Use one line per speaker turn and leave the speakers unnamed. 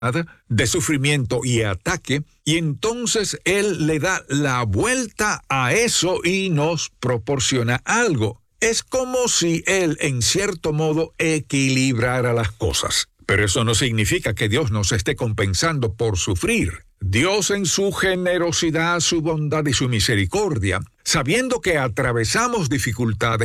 de sufrimiento y ataque, y entonces Él le da la vuelta a eso y nos proporciona algo. Es como si Él, en cierto modo, equilibrara las cosas. Pero eso no significa que Dios nos esté compensando por sufrir. Dios, en su generosidad, su bondad y su misericordia, sabiendo que atravesamos dificultades,